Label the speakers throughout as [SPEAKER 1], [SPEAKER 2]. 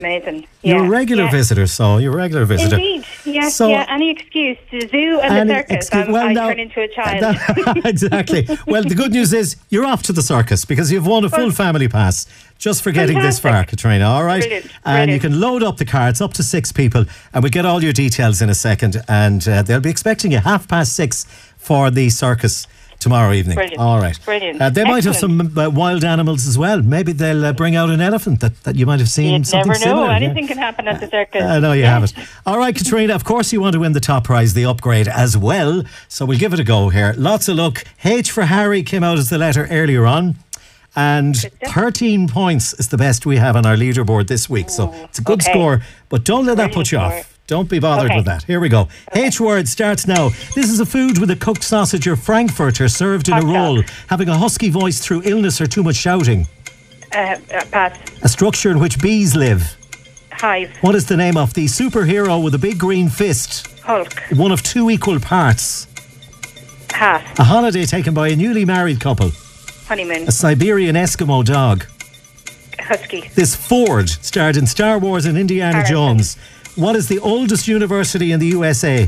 [SPEAKER 1] Amazing.
[SPEAKER 2] You're a regular visitor, so you're a regular visitor.
[SPEAKER 1] Indeed, yes, so, any excuse. The zoo and the circus, I turn into a child.
[SPEAKER 2] Exactly. Well, the good news is you're off to the circus because you've won a full family pass just for getting this far, Katrina, all right?
[SPEAKER 1] Brilliant.
[SPEAKER 2] And you can load up the car. It's up to 6 people, and we'll get all your details in a second, and they'll be expecting you 6:30 for the circus tomorrow evening.
[SPEAKER 1] Brilliant.
[SPEAKER 2] All right.
[SPEAKER 1] Brilliant.
[SPEAKER 2] They might have some wild animals as well. Maybe they'll bring out an elephant that you might have seen.
[SPEAKER 1] You'd
[SPEAKER 2] something
[SPEAKER 1] never know.
[SPEAKER 2] similar.
[SPEAKER 1] Anything can happen at the circus.
[SPEAKER 2] I know you have it. All right, Katrina, of course you want to win the top prize, the upgrade as well. So we'll give it a go here. Lots of luck. H for Harry came out as the letter earlier on. And 13 points is the best we have on our leaderboard this week. So it's a good score, but don't let that put you off. Don't be bothered with that. Here we go. H word starts now. This is a food with a cooked sausage or frankfurter served in a roll, having a husky voice through illness or too much shouting.
[SPEAKER 1] Pass.
[SPEAKER 2] A structure in which bees live.
[SPEAKER 1] Hive.
[SPEAKER 2] What is the name of the superhero with a big green fist?
[SPEAKER 1] Hulk.
[SPEAKER 2] One of 2 equal parts.
[SPEAKER 1] Pass.
[SPEAKER 2] A holiday taken by a newly married couple.
[SPEAKER 1] Honeymoon.
[SPEAKER 2] A Siberian Eskimo dog.
[SPEAKER 1] Husky.
[SPEAKER 2] This Ford starred in Star Wars and Indiana Jones. What is the oldest university in the USA?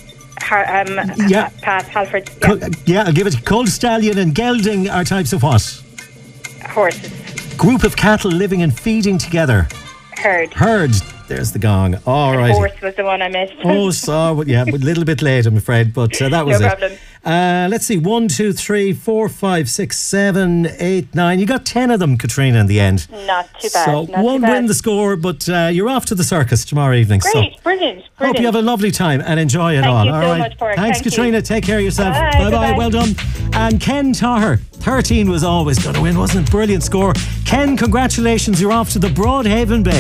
[SPEAKER 1] Pass. Halford.
[SPEAKER 2] I'll give it. Cold Stallion and Gelding are types of what?
[SPEAKER 1] Horses.
[SPEAKER 2] Group of cattle living and feeding together.
[SPEAKER 1] Herd.
[SPEAKER 2] There's the gong. All right.
[SPEAKER 1] Horse was the one I missed.
[SPEAKER 2] A little bit late, I'm afraid, but that was
[SPEAKER 1] no
[SPEAKER 2] it.
[SPEAKER 1] problem.
[SPEAKER 2] Let's see. 1, 2, 3, 4, 5, 6, 7, 8, 9. You got 10 of them, Katrina, in the end.
[SPEAKER 1] Not too bad.
[SPEAKER 2] So won't win the score, but you're off to the circus tomorrow evening.
[SPEAKER 1] Great,
[SPEAKER 2] so
[SPEAKER 1] brilliant.
[SPEAKER 2] Hope you have a lovely time and enjoy it
[SPEAKER 1] Thank
[SPEAKER 2] all.
[SPEAKER 1] you
[SPEAKER 2] all
[SPEAKER 1] so
[SPEAKER 2] right.
[SPEAKER 1] much, Park.
[SPEAKER 2] Thanks,
[SPEAKER 1] Thank
[SPEAKER 2] Katrina.
[SPEAKER 1] you.
[SPEAKER 2] Take care of yourself.
[SPEAKER 1] Bye.
[SPEAKER 2] Bye. Well done. And Ken Taher, 13 was always going to win, wasn't it? Brilliant score. Ken, congratulations. You're off to the Broadhaven Bay.